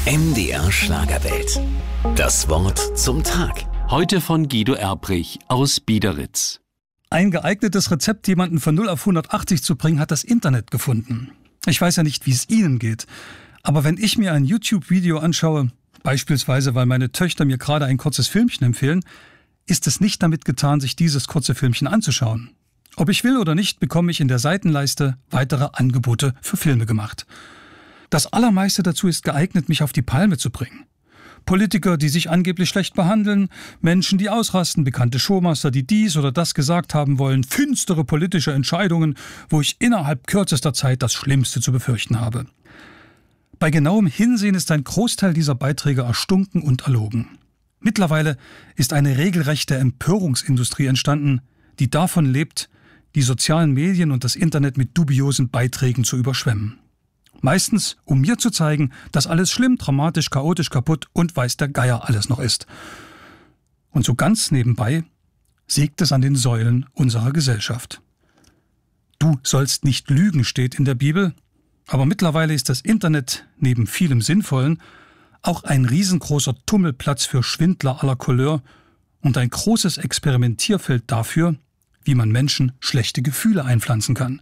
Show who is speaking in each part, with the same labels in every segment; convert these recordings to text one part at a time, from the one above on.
Speaker 1: MDR Schlagerwelt. Das Wort zum Tag.
Speaker 2: Heute von Guido Erbrich aus Biederitz.
Speaker 3: Ein geeignetes Rezept, jemanden von 0 auf 180 zu bringen, hat das Internet gefunden. Ich weiß ja nicht, wie es Ihnen geht. Aber wenn ich mir ein YouTube-Video anschaue, beispielsweise weil meine Töchter mir gerade ein kurzes Filmchen empfehlen, ist es nicht damit getan, sich dieses kurze Filmchen anzuschauen. Ob ich will oder nicht, bekomme ich in der Seitenleiste weitere Angebote für Filme gemacht. Das Allermeiste dazu ist geeignet, mich auf die Palme zu bringen. Politiker, die sich angeblich schlecht behandeln, Menschen, die ausrasten, bekannte Showmaster, die dies oder das gesagt haben wollen, finstere politische Entscheidungen, wo ich innerhalb kürzester Zeit das Schlimmste zu befürchten habe. Bei genauem Hinsehen ist ein Großteil dieser Beiträge erstunken und erlogen. Mittlerweile ist eine regelrechte Empörungsindustrie entstanden, die davon lebt, die sozialen Medien und das Internet mit dubiosen Beiträgen zu überschwemmen. Meistens, um mir zu zeigen, dass alles schlimm, dramatisch, chaotisch, kaputt und weiß der Geier alles noch ist. Und so ganz nebenbei sägt es an den Säulen unserer Gesellschaft. Du sollst nicht lügen, steht in der Bibel, aber mittlerweile ist das Internet neben vielem Sinnvollen auch ein riesengroßer Tummelplatz für Schwindler aller Couleur und ein großes Experimentierfeld dafür, wie man Menschen schlechte Gefühle einpflanzen kann.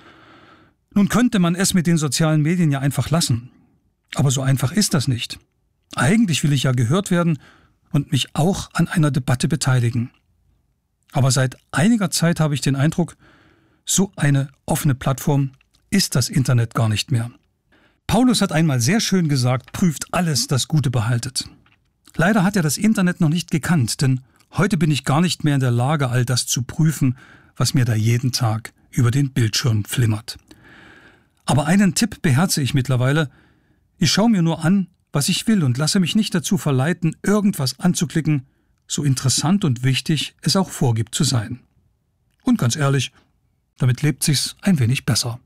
Speaker 3: Nun könnte man es mit den sozialen Medien ja einfach lassen. Aber so einfach ist das nicht. Eigentlich will ich ja gehört werden und mich auch an einer Debatte beteiligen. Aber seit einiger Zeit habe ich den Eindruck, so eine offene Plattform ist das Internet gar nicht mehr. Paulus hat einmal sehr schön gesagt, prüft alles, das Gute behaltet. Leider hat er das Internet noch nicht gekannt, denn heute bin ich gar nicht mehr in der Lage, all das zu prüfen, was mir da jeden Tag über den Bildschirm flimmert. Aber einen Tipp beherze ich mittlerweile. Ich schaue mir nur an, was ich will und lasse mich nicht dazu verleiten, irgendwas anzuklicken, so interessant und wichtig es auch vorgibt zu sein. Und ganz ehrlich, damit lebt sich's ein wenig besser.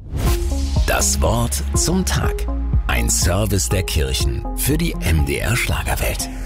Speaker 1: Das Wort zum Tag. Ein Service der Kirchen für die MDR Schlagerwelt.